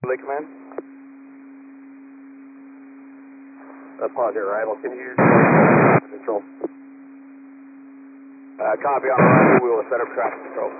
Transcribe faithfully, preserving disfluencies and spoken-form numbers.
Lake Command. Upon your arrival, can you control? Uh, copy on arrival. We will set up traffic control.